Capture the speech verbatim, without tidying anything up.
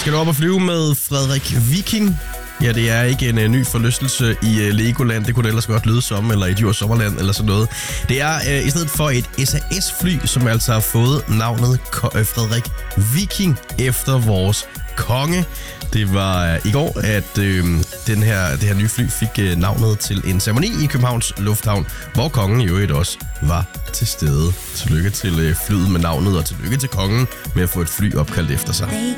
Skal du op og flyve med Frederik Viking? Ja, det er ikke en uh, ny forlystelse i uh, Legoland. Det kunne det ellers godt lyde som, eller i Djurs Sommerland, eller sådan noget. Det er uh, i stedet for et S A S-fly, som altså har fået navnet Ko- uh, Frederik Viking efter vores konge. Det var uh, i går, at uh, den her, det her nye fly fik uh, navnet til en ceremoni i Københavns Lufthavn, hvor kongen i øvrigt også var til stede. Tillykke til uh, flyet med navnet, og tillykke til kongen med at få et fly opkaldt efter sig.